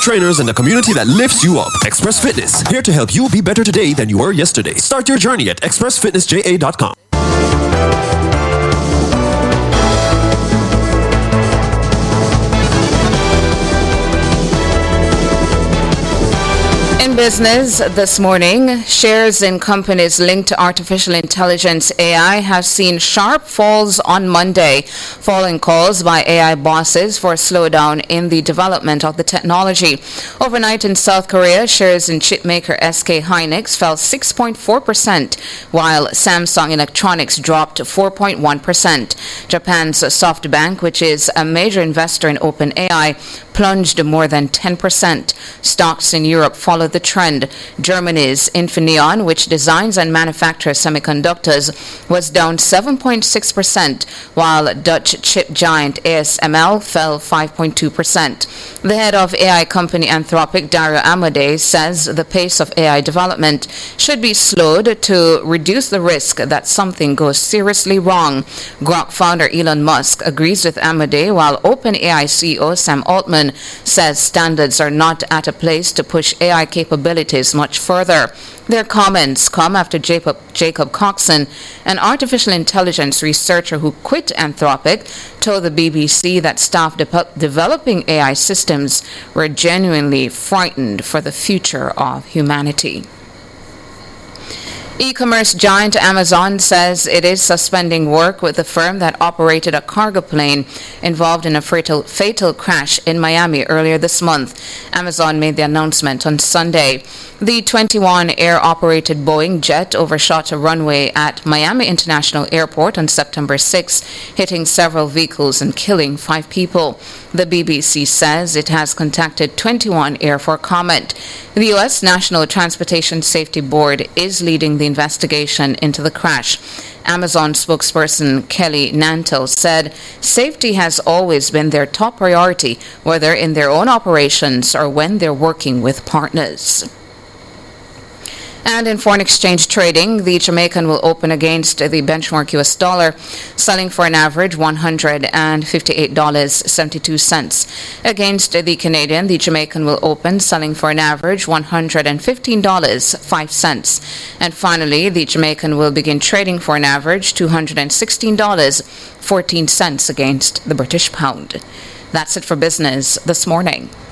trainers and a community that lifts you up. Express Fitness, here to help you be better today than you were yesterday. Start your journey at expressfitnessja.com. In business this morning, shares in companies linked to artificial intelligence AI have seen sharp falls on Monday, following calls by AI bosses for a slowdown in the development of the technology. Overnight in South Korea, shares in chipmaker SK Hynix fell 6.4%, while Samsung Electronics dropped 4.1%. Japan's SoftBank, which is a major investor in OpenAI, plunged more than 10%. Stocks in Europe followed the trend. Germany's Infineon, which designs and manufactures semiconductors, was down 7.6%, while Dutch chip giant ASML fell 5.2%. The head of AI company Anthropic, Dario Amodei, says the pace of AI development should be slowed to reduce the risk that something goes seriously wrong. Grok founder Elon Musk agrees with Amodei, while OpenAI CEO Sam Altman says standards are not at a place to push AI capabilities much further. Their comments come after Jacob Coxon, an artificial intelligence researcher who quit Anthropic, told the BBC that staff developing AI systems were genuinely frightened for the future of humanity. E-commerce giant Amazon says it is suspending work with the firm that operated a cargo plane involved in a fatal crash in Miami earlier this month. Amazon made the announcement on Sunday. The 21 air-operated Boeing jet overshot a runway at Miami International Airport on September 6, hitting several vehicles and killing 5 people. The BBC says it has contacted 21 Air for comment. The U.S. National Transportation Safety Board is leading the investigation into the crash. Amazon spokesperson Kelly Nantel said safety has always been their top priority, whether in their own operations or when they're working with partners. And in foreign exchange trading, the Jamaican will open against the benchmark US dollar, selling for an average $158.72. Against the Canadian, the Jamaican will open selling for an average $115.05. And finally, the Jamaican will begin trading for an average $216.14 against the British pound. That's it for business this morning.